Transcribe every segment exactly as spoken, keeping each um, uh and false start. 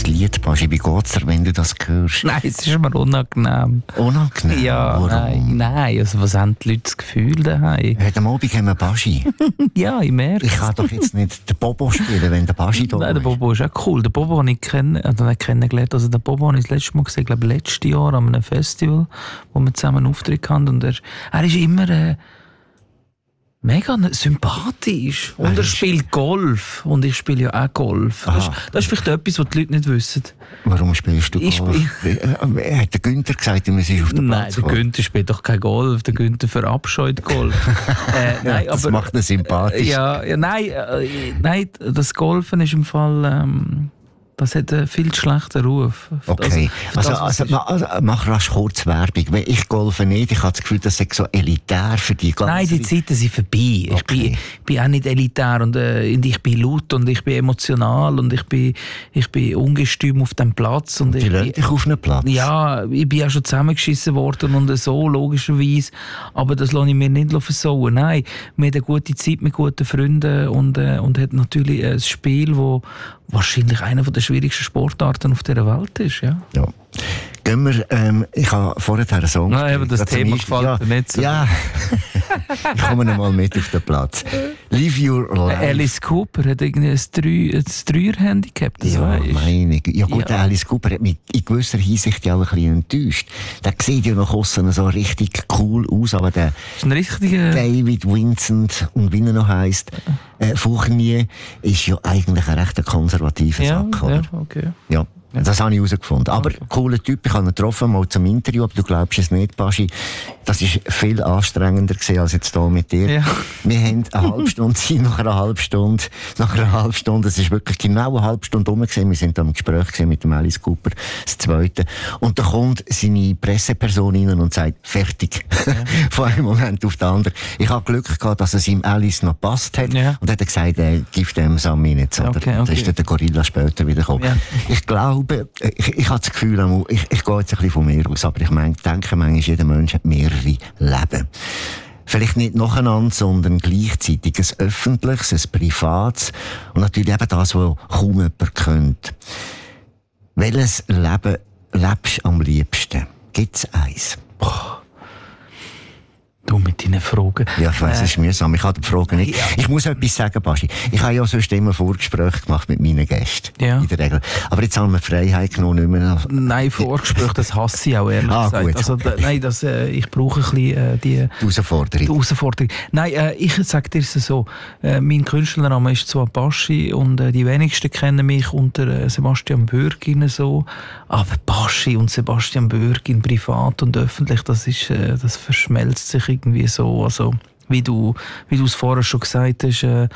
Lied, Baschi. Wie geht's dir, wenn du das hörst? Nein, es ist mir unangenehm. Unangenehm? Ja, warum? nein, nein. Also, was haben die Leute das Gefühl daheim? Heute Abend haben wir Baschi. Ja, ich merke. Ich kann doch jetzt nicht den Bobo spielen, wenn der Baschi da ist. Nein, der Bobo ist auch cool. Der Bobo habe ich kenn, also nicht kennengelernt. Also der Bobo habe ich das letzte Mal gesehen, ich glaube letztes Jahr an einem Festival, wo wir zusammen einen Auftritt hatten. Und er, er ist immer äh, mega sympathisch. Und er Weißt. spielt Golf. Und ich spiele ja auch Golf. Das ist, das ist vielleicht etwas, was die Leute nicht wissen. Warum spielst du Ich Golf? Äh, Hat der Günther gesagt, du musst auf den Nein, Platz der kommen? Günther spielt doch kein Golf. Der Günther verabscheut Golf. äh, nein, Das aber, macht ihn sympathisch. Ja, ja nein, äh, nein, das Golfen ist im Fall... Ähm, das hat einen viel schlechten Ruf. Okay, Also, also, das, also, ma- also mach rasch kurz Werbung. Weil ich golfe nicht, ich habe das Gefühl, das ist so elitär für die ganze... Nein, die Zeiten sind vorbei. Okay. Ich bin, bin auch nicht elitär und, äh, und ich bin laut und ich bin emotional und ich bin, ich bin ungestüm auf dem Platz. Und Die ich lassen bin, dich auf einen Platz. ja, ich bin auch schon zusammengeschissen worden und so, logischerweise. Aber das lasse ich mir nicht versauen. Nein, wir haben eine gute Zeit mit guten Freunden und, äh, und hat natürlich ein Spiel, das wahrscheinlich einer der schwierigsten Sportarten auf dieser Welt ist. Ja. Ja. Gehen wir, ähm, ich habe vorher einen Song Nein, aber das gespielt. Thema Zum Beispiel- gefällt mir nicht so. Ja, ich komme noch mal mit auf den Platz. Live your life. Alice Cooper hat irgendwie ein Drei- ein Dreier-Handicap, das Ja, weisst. meine Güte. Ja gut, Ja. der Alice Cooper hat mich in gewisser Hinsicht ja auch ein bisschen enttäuscht. Der sieht ja nach aussen so richtig cool aus, aber der Das ist ein richtiger... David Vincent, und wie er noch heisst, äh, Fauchnier, ist ja eigentlich ein recht konservativer Ja, Sack, oder? ja, okay. Ja, das habe ich herausgefunden. Aber Okay. cooler Typ, ich habe ihn getroffen, mal zum Interview, aber du glaubst es nicht, Baschi. Das war viel anstrengender gewesen als jetzt hier mit dir. Ja. Wir haben eine halbe Stunde Zeit, nach einer halben Stunde, nach einer halben Stunde, es ist wirklich genau eine halbe Stunde rum gewesen. Wir sind da im Gespräch gewesen mit dem Alice Cooper, das zweite. Und da kommt seine Presseperson rein und sagt, fertig. Ja. Von einem Moment auf den anderen. Ich habe Glück gehabt, dass es ihm Alice noch gepasst hat. Ja. Und hat er gesagt, äh, gib dem Sammy nicht. Oder? Okay, Da okay. ist dann der Gorilla später wieder gekommen. Ja. Ich glaube, ich, ich habe das Gefühl, ich, ich gehe jetzt ein bisschen von mir aus, aber ich meine, denke manchmal, jeder Mensch hat mehrere Leben. Vielleicht nicht nacheinander, sondern gleichzeitig ein öffentliches, ein privates und natürlich eben das, was kaum jemand kennt. Welches Leben lebst du am liebsten? Gibt es eins? Du mit deinen Fragen. Ja, ich weiss, es ist mühsam. Ich habe die Frage nicht. Ja. Ich muss etwas sagen, Baschi. Ich habe ja sonst immer Vorgespräche gemacht mit meinen Gästen. Ja. In der Regel. Aber jetzt haben wir die Freiheit genommen, nicht mehr. Nein, Vorgespräch, das hasse ich auch, ehrlich Ah, gesagt. gut. Also, da, nein, das, äh, ich brauche ein bisschen äh, die, Die Herausforderung. die Herausforderung. Nein, äh, ich sage dir es so, äh, mein Künstlername ist zwar Baschi und äh, die wenigsten kennen mich unter äh, Sebastian Bürgin so, aber Baschi und Sebastian Bürgin privat und öffentlich, das ist, äh, das verschmelzt sich irgendwie so, also wie du, wie du es vorher schon gesagt hast, äh,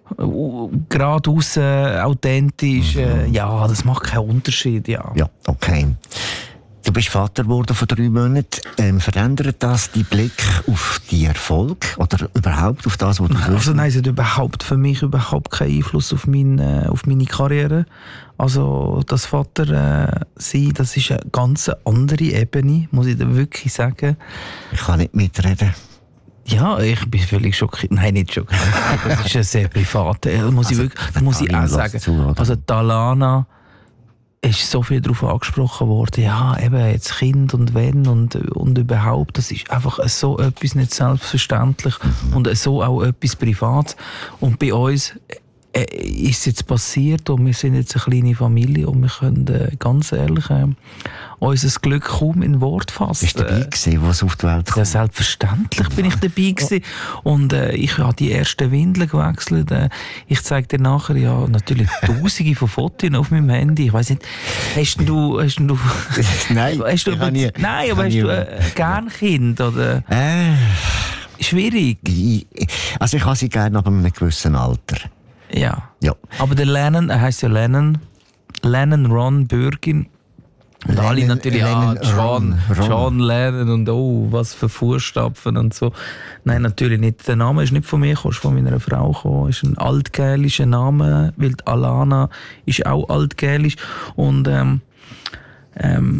geradeaus, äh, authentisch, äh, ja, das macht keinen Unterschied, ja. Ja, okay. Du bist Vater geworden vor drei Monaten. Ähm, verändert das deinen Blick auf die Erfolg oder überhaupt auf das, was du Also willst? nein, es hat überhaupt für mich überhaupt keinen Einfluss auf, mein, äh, auf meine Karriere. Also das Vater äh, sein, das ist eine ganz andere Ebene, muss ich dir wirklich sagen. Ich kann nicht mitreden. Ja, ich bin völlig schockiert. Nein, nicht schockiert. Das ist ja sehr privat. Das muss ich Also, wirklich, das muss ich Alina auch sagen. lässt zu, oder? Also die Alana ist so viel darauf angesprochen worden. Ja, eben jetzt Kind und wenn und, und überhaupt. Das ist einfach so etwas nicht selbstverständlich Mhm. und so auch etwas Privates. Und bei uns äh, ist es jetzt passiert und wir sind jetzt eine kleine Familie und wir können äh, ganz ehrlich äh, unser Glück kaum in Wort fassen. Bist du dabei gewesen, was auf die Welt Ja, kommt? selbstverständlich bin ich dabei gewesen. Und äh, ich habe die ersten Windeln gewechselt. Äh, ich zeige dir nachher ja natürlich tausende von Fotos auf meinem Handy. Ich weiss nicht, hast du... Hast du Nein, hast du ich habe nie- nein, ich aber habe hast nie- du äh, gern Kind? Oder? Äh, Schwierig. ich- also ich habe sie gerne ab einem gewissen Alter. Ja. Ja. Aber der Lennon, er heisst ja Lennon, Lennon Ron Bürgin. Und alle Lennon- natürlich, Lennon ah, John, Ron, Ron. John Lennon und oh, was für Fußstapfen und so. Nein, natürlich nicht. Der Name ist nicht von mir gekommen, ist von meiner Frau gekommen. Ist ein altgälischer Name, weil die Alana ist auch altgälisch. Und ähm, ähm,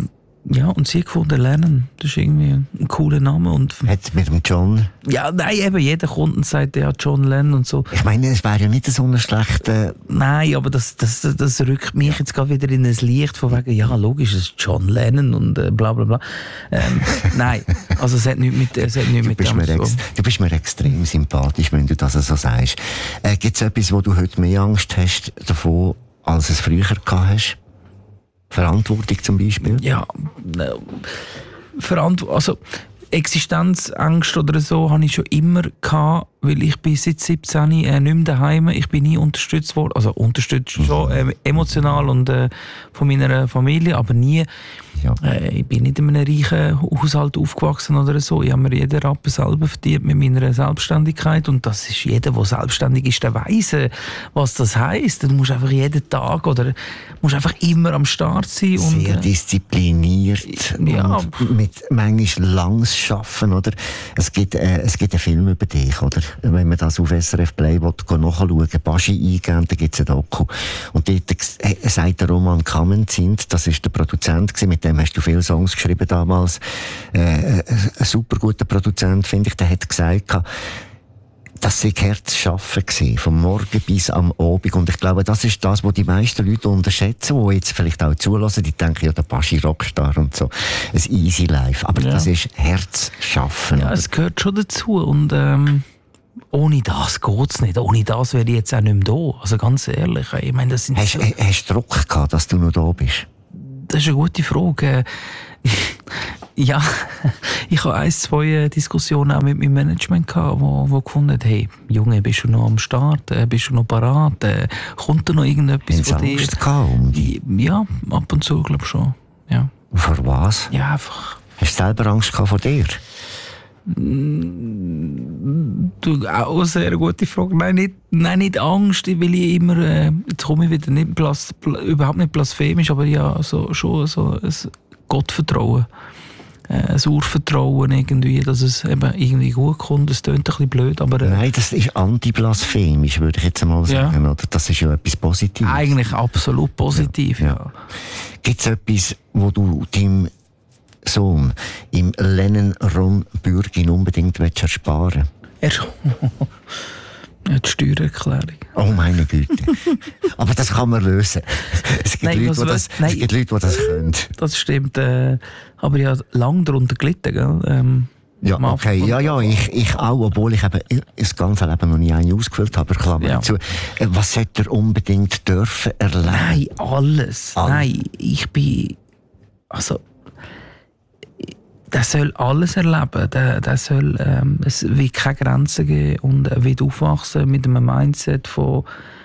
Ja, und sie gefunden, Lennon, das ist irgendwie ein cooler Name. Und Hat mit dem John... Ja, nein, eben, jeder kommt und sagt, ja, John Lennon und so. Ich meine, es wäre ja nicht so ein schlechter... Nein, aber das, das, das rückt mich ja. jetzt gerade wieder in ein Licht von wegen, ja, logisch, es ist John Lennon und äh, bla bla bla. Ähm, nein, also es hat nichts mit, es hat nichts mit dem so. Du bist mir extrem sympathisch, wenn du das so sagst. Äh, Gibt es etwas, wo du heute mehr Angst hast davon, als es früher gehabt hast? Verantwortung zum Beispiel? Ja, äh, Verantwortung, also Existenzängste oder so habe ich schon immer gehabt, weil ich bin seit siebzehn äh, nicht mehr daheim. Ich bin nie unterstützt worden, also unterstützt schon äh, emotional und äh, von meiner Familie, aber nie. Ja. Äh, ich bin nicht in einem reichen Haushalt aufgewachsen oder so. Ich habe mir jeden Rappen selber verdient mit meiner Selbstständigkeit und das ist jeder, der selbstständig ist, der weiss, was das heisst. Du musst einfach jeden Tag oder musst einfach immer am Start sein. Und, sehr diszipliniert ja. und mit manchmal langes Schaffen, oder? Es gibt, äh, es gibt einen Film über dich, oder? Wenn man das auf S R F Play nachschauen, Baschi eingeben, dann gibt es ein Doku. Und dort äh, sagt der Roman Kamenzind, das ist der Produzent gewesen, mit dem hast du viele Songs geschrieben damals. Äh, ein super guter Produzent, finde ich, der hat gesagt, das sei Herzschaffen gewesen, vom Morgen bis am Abend. Und ich glaube, das ist das, was die meisten Leute unterschätzen, die jetzt vielleicht auch zulassen, die denken, ja, der Baschi Rockstar und so. Ein easy life. Aber ja. das ist Herzschaffen. Ja, oder? Es gehört schon dazu. Und ähm, ohne das geht es nicht. Ohne das wäre ich jetzt auch nicht mehr da. Also ganz ehrlich. Ich meine, das sind hast du so Druck gehabt, dass du noch da bist? Das ist eine gute Frage. Ja, ich habe ein, zwei Diskussionen auch mit meinem Management gehabt, wo, wo gefunden hat, hey, Junge, bist du noch am Start? Bist du noch parat? Kommt da noch irgendetwas von dir? Angst gehabt um dich? Ja, ab und zu, glaube ich schon. Ja. Vor was? Ja, einfach. Hast du selber Angst gehabt vor dir? Du, auch eine sehr gute Frage. Nein, nicht, nein, nicht Angst, weil ich immer, äh, jetzt komme ich wieder nicht blas, überhaupt nicht blasphemisch, aber ja, so, schon so ein Gottvertrauen, äh, ein Urvertrauen irgendwie, dass es eben irgendwie gut kommt. Das klingt ein bisschen blöd, aber... Äh, nein, das ist antiblasphemisch, würde ich jetzt mal sagen. Ja. Oder? Das ist ja etwas Positives. Eigentlich absolut positiv, ja. ja. Gibt es etwas, wo du deinem Sohn im Lennon Ron Bürgin unbedingt ersparen willst? Er die Steuererklärung. Oh meine Güte. Aber das kann man lösen. Es gibt, nein, Leute, die das, es gibt Leute, die das können. Das stimmt. Äh, aber ich habe lange darunter gelitten. Gell? Ähm, ja, okay. Ja, ja, ich, ich auch, obwohl ich eben das ganze Leben noch nie eine ausgefüllt habe. Klammer ja. dazu. Was sollte er unbedingt dürfen erleben? Nein, alles. alles. Nein, ich bin... Also... Der soll alles erleben. Der, der soll, ähm, es wird keine Grenzen geben und er wird aufwachsen mit einem Mindset von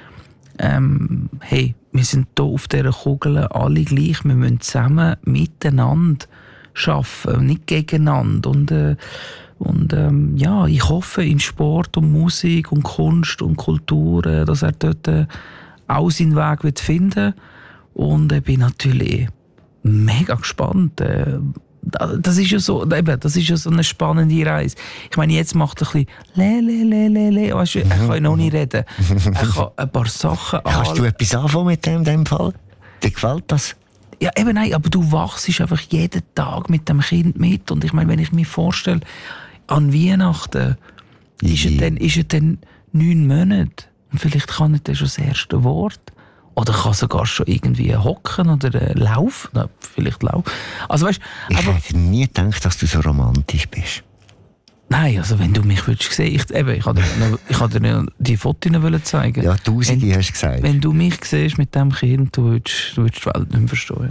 ähm, hey, wir sind hier auf dieser Kugel alle gleich, wir müssen zusammen miteinander arbeiten, nicht gegeneinander. Und, äh, und ähm, ja, ich hoffe in Sport und Musik und Kunst und Kultur, äh, dass er dort äh, auch seinen Weg wird finden. Und ich bin natürlich mega gespannt. Äh, Das ist ja so, eben, das ist ja so eine spannende Reise. Ich meine, jetzt macht er ein bisschen le, le, le, le, le. Weißt du, er kann ja noch nicht reden. Er kann ein paar Sachen an. Kannst du etwas anfangen mit dem, in dem Fall? Dir gefällt das? Ja, eben nein, aber du wachst einfach jeden Tag mit dem Kind mit. Und ich meine, wenn ich mir vorstelle, an Weihnachten ist er dann, ist er dann neun Monate. Und vielleicht kann er dann schon das erste Wort. Oder kann sogar schon irgendwie hocken oder äh, laufen. Na, vielleicht laufen. Also, weißt, ich aber, hätte nie gedacht, dass du so romantisch bist. Nein, also wenn du mich würdest sehen, ich, eben, ich wollte dir, ich wollte dir die Fotos zeigen. Ja, tausende wenn, hast du gesagt. Wenn du mich siehst mit diesem Kind, du würdest, du würdest die Welt nicht mehr verstehen.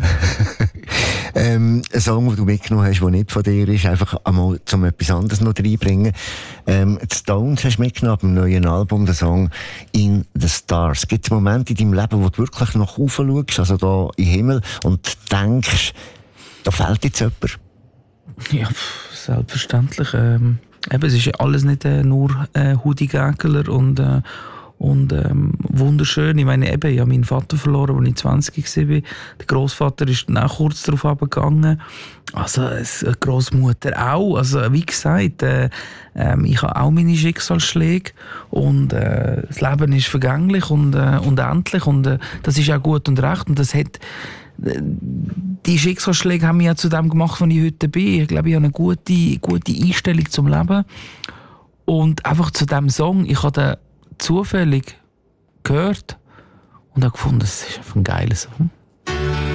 ähm, ein Song, den du mitgenommen hast, der nicht von dir ist, einfach einmal zum etwas anderes noch reinbringen. Ähm, die Stones hast du mitgenommen, beim neuen Album, den Song «In the Stars». Gibt es Momente in deinem Leben, wo du wirklich nach oben schaust, also da im Himmel, und denkst, da fehlt jetzt jemand? Ja, selbstverständlich. Ähm, eben, es ist ja alles nicht äh, nur äh, Hudi-Gäckler und, äh, und ähm, wunderschön. Ich meine, eben, ich habe meinen Vater verloren, als ich zwanzig war. Der Grossvater ist dann auch kurz darauf abgegangen. Also, die Grossmutter auch. Also, wie gesagt, äh, äh, ich habe auch meine Schicksalsschläge. Und äh, das Leben ist vergänglich und, äh, und endlich. Und äh, das ist auch gut und recht. Und das hat... Äh, die Schicksalsschläge haben mich ja zu dem gemacht, wo ich heute bin. Ich glaube, ich habe eine gute, gute Einstellung zum Leben. Und einfach zu diesem Song, ich habe den zufällig gehört und habe gefunden, das ist einfach ein geiler Song.